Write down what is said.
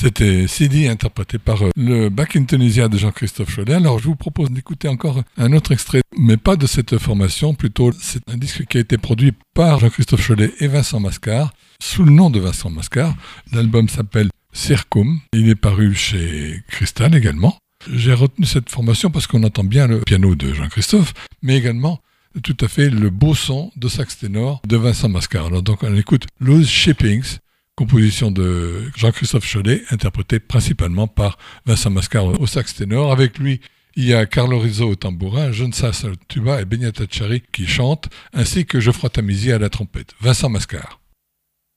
C'était Sidi, interprété par le Back in Tunisia de Jean-Christophe Cholet. Alors je vous propose d'écouter encore un autre extrait, mais pas de cette formation, plutôt c'est un disque qui a été produit par Jean-Christophe Cholet et Vincent Mascar, sous le nom de Vincent Mascar. L'album s'appelle Circum, il est paru chez Cristal également. J'ai retenu cette formation parce qu'on entend bien le piano de Jean-Christophe, mais également tout à fait le beau son de sax ténor de Vincent Mascar. Alors donc on écoute Loose Shippings, composition de Jean-Christophe Cholet, interprétée principalement par Vincent Mascar au sax ténor. Avec lui, il y a Carlo Rizzo au tambourin, John Sass au tuba et Benyata Chari qui chantent, ainsi que Geoffroy Tamizy à la trompette. Vincent Mascar.